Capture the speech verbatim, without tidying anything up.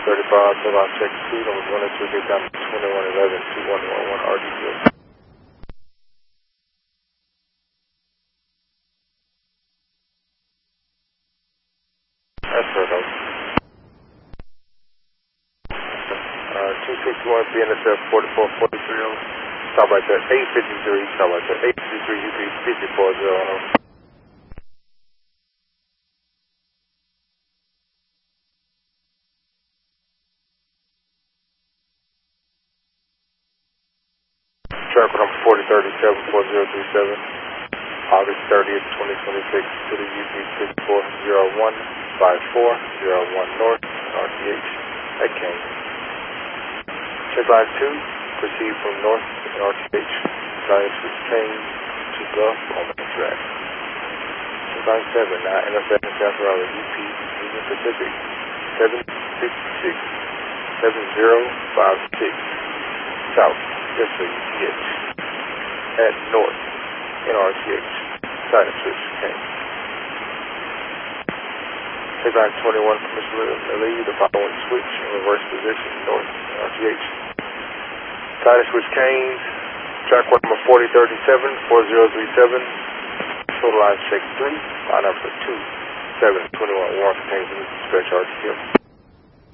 thirty-five, so line check two, numbers one and two, get down to twenty-one eleven, two one one one R D Q. That's right, though. Uh, two sixty-one, B N S F forty-four forty-three, over. Stop right there, eight fifty-three, stop right there, eight fifty-three, U P fifty-four zero, over. Track number forty thirty-seven, four zero three seven, August thirtieth, twenty twenty-six, to the U P fifty-four zero one five four zero one North, R T H, at Kane. Check line two, proceed from North, R T H, guidance is Kane to Gulf on the track. Check line seven, now N F F South Raleigh, U P, Union Pacific, seven six six, seven zero five six, South. Yes, sir, U P H. At North, N R T H. Side switch, Kane. Take line twenty-one from Mister Ali, the following switch in reverse position, North, N R T H. Side switch, Kane. Track number forty thirty-seven, four zero three seven. Total line check three. Line number two, seven twenty-one, Warren, Kane, stretch R T Q.